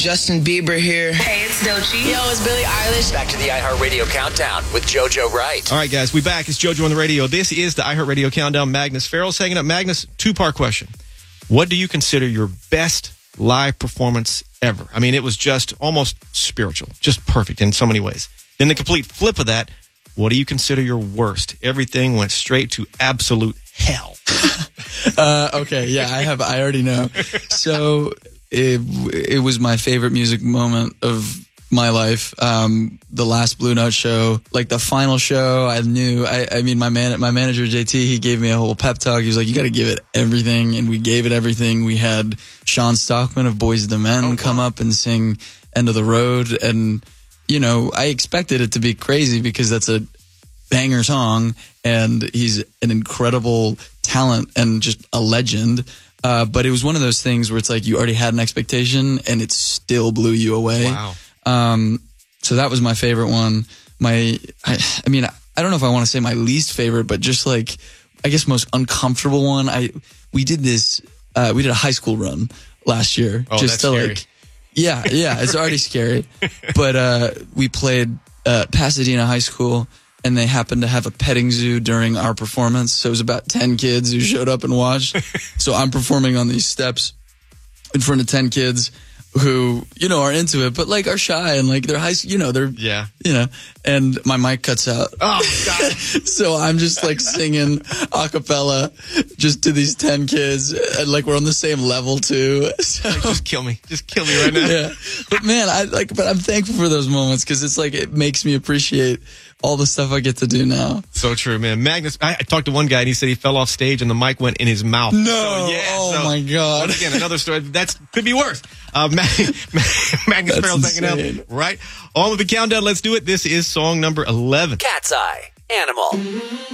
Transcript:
Justin Bieber here. Hey, it's Doechii. Yo, it's Billie Eilish. Back to the iHeartRadio Countdown with JoJo Wright. All right, guys, we back. It's JoJo on the radio. This is the iHeartRadio Countdown. Magnus Farrell's hanging up. Magnus, two-part question. What do you consider your best live performance ever? I mean, it was just almost spiritual, just perfect in so many ways. Then the complete flip of that, what do you consider your worst? Everything went straight to absolute hell. Okay, yeah, I already know. So it was my favorite music moment of my life. The last Blue Note show, like the final show, I knew. I mean, my manager JT, he gave me a whole pep talk. He was like, "You got to give it everything," and we gave it everything. We had Sean Stockman of Boyz II Men come up and sing "End of the Road," and you know, I expected it to be crazy because that's a banger song, and he's an incredible talent and just a legend. But it was one of those things where it's like you already had an expectation and it still blew you away. Wow. So that was my favorite one. I mean, I don't know if I want to say my least favorite, but just like, I guess most uncomfortable one. We did a high school run last year. Oh, just that's scary. like, yeah, it's already scary. But, we played, Pasadena High School, and they happened to have a petting zoo during our performance. So it was about 10 kids who showed up and watched. So I'm performing on these steps in front of 10 kids who, you know, are into it, but like are shy and like they're high, you know, and my mic cuts out. Oh, God. So I'm just like singing a cappella just to these 10 kids, and like we're on the same level too. So, Like, just kill me right now. yeah. But man, but I'm thankful for those moments because it's like, it makes me appreciate all the stuff I get to do now. So true, man. Magnus, I talked to one guy and he said he fell off stage and the mic went in his mouth. No. So, My God. Once again, another story. That could be worse. Magnus Farrell's hanging out. Right. On with the countdown. Let's do it. This is song number 11. Cat's Eye, Animal.